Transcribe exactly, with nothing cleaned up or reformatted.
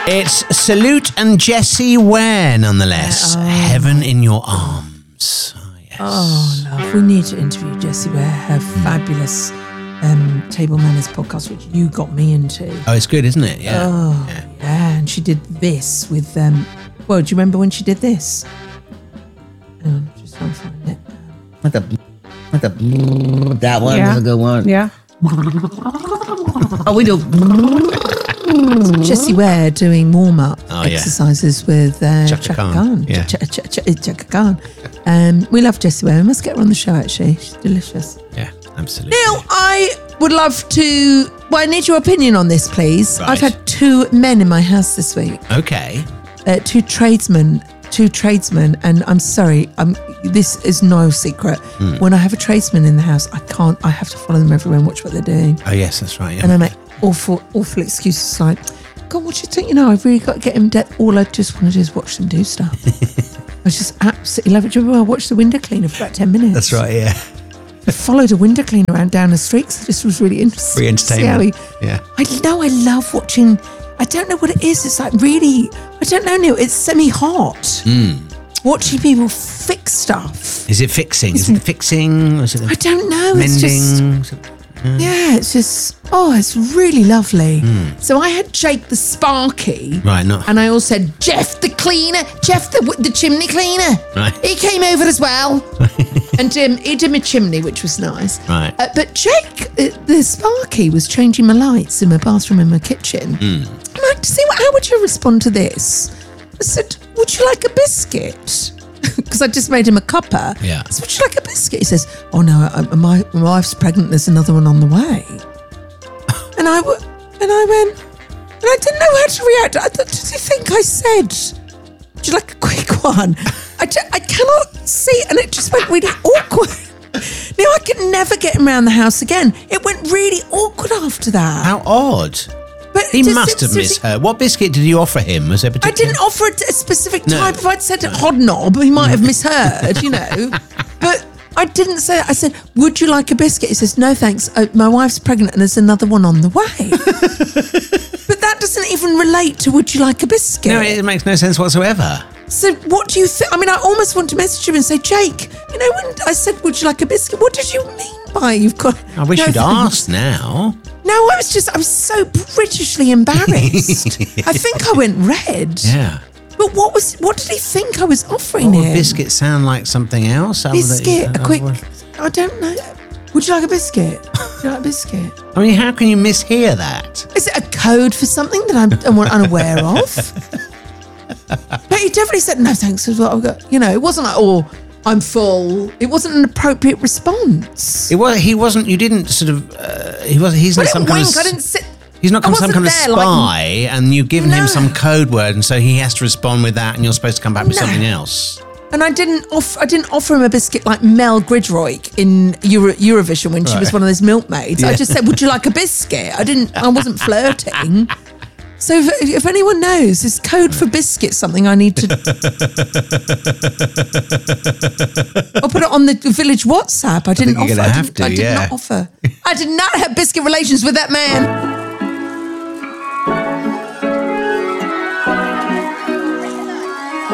It's Salute and Jessie Ware, nonetheless. Oh. Heaven in Your Arms. Oh, yes. Oh, love. We need to interview Jessie Ware, her mm. fabulous um, Table Manners podcast, which you got me into. Oh, it's good, isn't it? Yeah. Oh, yeah. yeah. And she did this with, um, well, do you remember when she did this? Hang on, just trying to find it. What the, what the, that one yeah. was a good one. Yeah. Oh, we do. Jessie Ware doing warm-up oh, yeah. exercises with uh, Chaka Chaka Khan. Khan. Yeah. Ch- Ch- Ch- Chaka Khan. Um, we love Jessie Ware. We must get her on the show, actually. She's delicious. Yeah, absolutely. Neil, I would love to... Well, I need your opinion on this, please. Right. I've had two men in my house this week. Okay. Uh, two tradesmen. Two tradesmen. And I'm sorry, I'm, this is no secret. Mm. When I have a tradesman in the house, I can't... I have to follow them everywhere and watch what they're doing. Oh, yes, that's right. Yeah. And I make awful, awful excuses like, God, what do you think? You know, I've really got to get him dead. All I just want to do is watch them do stuff. I just absolutely love it. Do you remember I watched the window cleaner for about ten minutes? That's right, yeah. I followed a window cleaner around down the street because it just was really interesting. Free entertainment. He, yeah. I know, I love watching, I don't know what it is. It's like really, I don't know, Neil, it's semi-hot. Mm. Watching people fix stuff. Is it fixing? Is it fixing? Is it I don't know. mending? It's just, Mm. yeah, it's just, oh, it's really lovely. Mm. So I had Jake the Sparky. Right, not. And I also had Jeff the cleaner, Jeff the the chimney cleaner. Right. He came over as well. And um, he did my chimney, which was nice. Right. Uh, but Jake, uh, the Sparky, was changing my lights in my bathroom and my kitchen. Mm. And I had to see, what, how would you respond to this? I said, would you like a biscuit? Because I just made him a cuppa. Yeah. I said, would you like a biscuit? He says, oh no, I, my, my wife's pregnant. There's another one on the way. and I w- and I went, and I didn't know how to react. I thought, did you think I said, would you like a quick one? I, ju- I cannot see. And it just went really awkward. Now I could never get him around the house again. It went really awkward after that. How odd. But He just- must have just- misheard. What biscuit did you offer him? Was there I particular? didn't offer a, a specific No. type. If I'd said hodnob, he might have misheard, you know. But I didn't say that. I said, would you like a biscuit? He says, no, thanks. Uh, my wife's pregnant and there's another one on the way. But that doesn't even relate to would you like a biscuit? No, it makes no sense whatsoever. So what do you think? I mean, I almost want to message him and say, Jake, you know, when I said, would you like a biscuit? What did you mean by you've got... I wish no you'd thanks. asked now. No, I was just, I was so Britishly embarrassed. I think I went red. Yeah. But what was, what did he think I was offering What would him? biscuit sound like something else? Other than- Biscuit, a quick, uh, I don't know. Would you like a biscuit? Would you like a biscuit? I mean, how can you mishear that? Is it a code for something that I'm, I'm unaware of? But he definitely said, no, thanks. Is what I've got. You know, it wasn't like, oh, I'm full. It wasn't an appropriate response. It was. He wasn't. You didn't sort of. Uh, he was. He's I not some didn't kind wink. of. I didn't sit. He's not I some wasn't kind of there, spy, like- and you've given No. him some code word, and so he has to respond with that, and you're supposed to come back with No. something else. And I didn't off, I didn't offer him a biscuit like Mel Gridroik in Euro, Eurovision when she Right. was one of those milkmaids. I Yeah. just said, would you like a biscuit? I didn't, I wasn't flirting. So if, if anyone knows, is code for biscuit something I need to... I'll put it on the village WhatsApp. I didn't think you're offer. gonna I have didn't, to, I did yeah. not offer. I did not have biscuit relations with that man.